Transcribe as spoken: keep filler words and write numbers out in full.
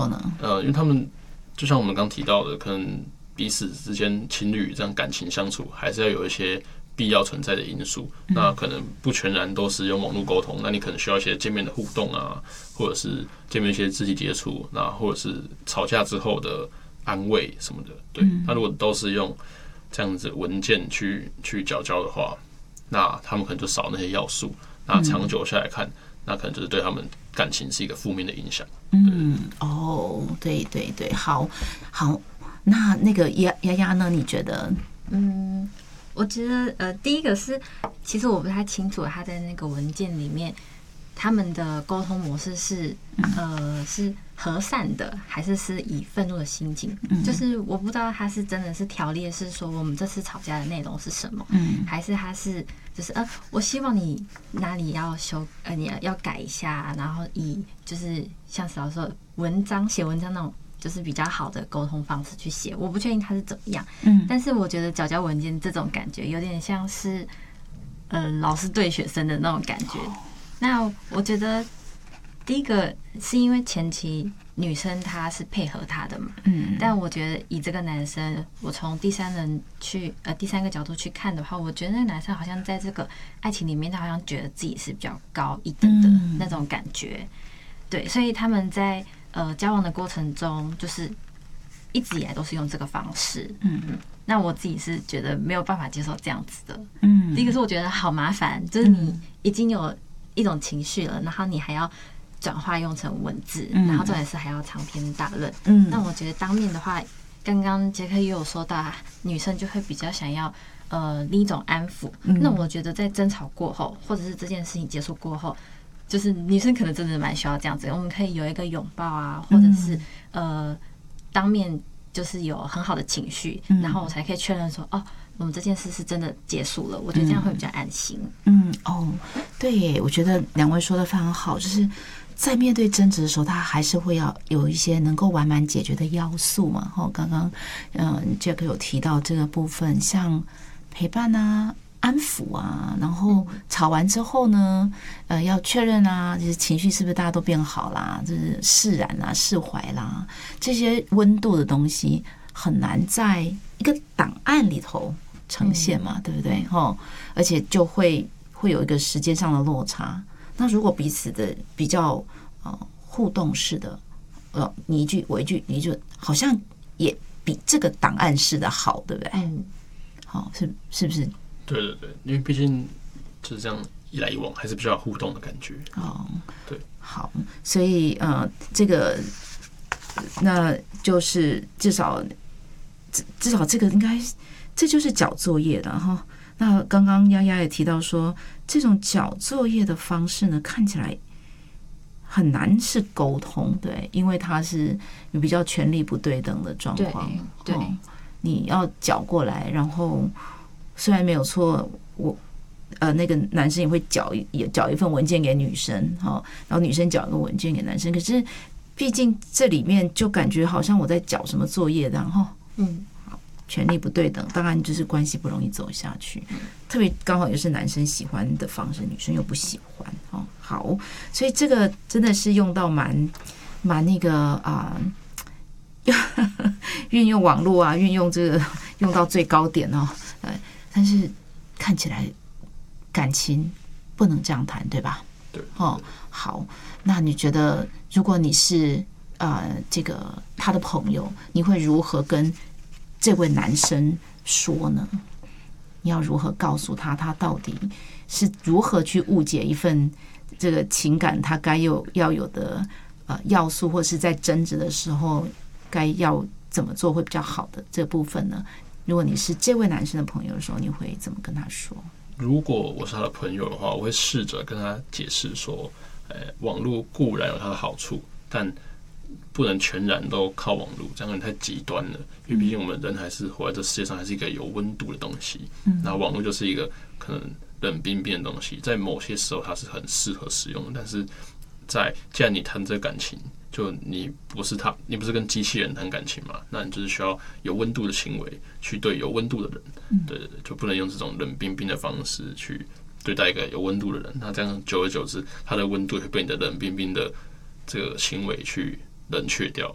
说呢？ 呃，因为他们就像我们刚提到的，可能彼此之间情侣这样感情相处，还是要有一些必要存在的因素。嗯、那可能不全然都是用网络沟通，那你可能需要一些见面的互动啊，或者是见面一些肢体接触，那或者是吵架之后的安慰什么的。对，嗯、那如果都是用这样子文件去去缴交的话，那他们可能就少那些要素。那长久下来看，那可能就是对他们感情是一个负面的影响。 嗯，哦，对对对，好，好，那那个丫丫丫呢？你觉得？ 嗯，我觉得呃，第一个是，其实我不太清楚他在那个文件里面，他们的沟通模式是呃是和善的，还是是以愤怒的心情？嗯、就是我不知道他是真的是条列是说我们这次吵架的内容是什么，嗯、还是他是就是呃，我希望你哪里要修呃你要改一下，然后以就是像史老师说文章写文章那种。就是比较好的沟通方式去写，我不确定他是怎么样，嗯，但是我觉得缴交文件这种感觉有点像是，呃，老师对学生的那种感觉。那我觉得第一个是因为前期女生她是配合他的嘛，嗯，但我觉得以这个男生，我从第三人去呃第三个角度去看的话，我觉得那个男生好像在这个爱情里面，他好像觉得自己是比较高一等的那种感觉，对，所以他们在。呃，交往的过程中，就是一直以来都是用这个方式。嗯嗯，那我自己是觉得没有办法接受这样子的。嗯，第一个是我觉得好麻烦，就是你已经有一种情绪了，然后你还要转化用成文字，然后重点是还要长篇大论。嗯，那我觉得当面的话，刚刚杰克也有说到，女生就会比较想要呃另一种安抚。嗯、那我觉得在争吵过后，或者是这件事情结束过后。就是女生可能真的蛮需要这样子，我们可以有一个拥抱啊，或者是呃当面就是有很好的情绪，然后我才可以确认说哦，我们这件事是真的结束了。我觉得这样会比较安心。 嗯，哦，对耶，我觉得两位说的非常好，就是在面对争执的时候，他还是会要有一些能够完满解决的要素嘛。哦，刚刚嗯 Jack 有提到这个部分，像陪伴啊。安抚啊，然后吵完之后呢，呃，要确认啊，就是情绪是不是大家都变好啦，就是释然啊、释怀啦，这些温度的东西很难在一个档案里头呈现嘛，嗯、对不对？哦，而且就会会有一个时间上的落差。那如果彼此的比较呃互动式的，呃，你一句我一句，你一句，好像也比这个档案式的好，对不对？嗯，好，是是不是？ 对对对，因为毕竟就是这样一来一往，还是比较互动的感觉。哦，对， 好，所以呃，这个那就是至少至少这个应该这就是缴作业的哈。那刚刚丫丫也提到说，这种缴作业的方式呢，看起来很难是沟通，对，因为它是有比较权力不对等的状况。 对，对、哦， 你要缴过来，然后。虽然没有错，我呃那个男生也会缴也缴一份文件给女生哈，然后女生缴一个文件给男生，可是毕竟这里面就感觉好像我在缴什么作业，然后嗯，权力不对等，当然就是关系不容易走下去。特别刚好也是男生喜欢的方式，女生又不喜欢哦。好，所以这个真的是用到蛮蛮那个啊。运用网络啊，运用这个用到最高点哦，呃，但是看起来感情不能这样谈，对吧？ 对， 哦，好，那你觉得如果你是呃这个他的朋友，你会如何跟这位男生说呢？你要如何告诉他，他到底是如何去误解一份这个情感他该有要有的呃要素，或是在争执的时候。该要怎么做会比较好的这部分呢？如果你是这位男生的朋友的时候，你会怎么跟他说？ 如果我是他的朋友的话，我会试着跟他解释说，呃，网络固然有它的好处，但不能全然都靠网络，这样有点太极端了。因为毕竟我们人还是活在这世界上，还是一个有温度的东西。嗯，然后网络就是一个可能冷冰冰的东西，在某些时候它是很适合使用的，但是在既然你谈这个感情。就你不是他，你不是跟机器人谈感情嘛？那你就是需要有温度的行为去对有温度的人，嗯、对对对，就不能用这种冷冰冰的方式去对待一个有温度的人。那这样久而久之，他的温度会被你的冷冰冰的这个行为去冷却掉。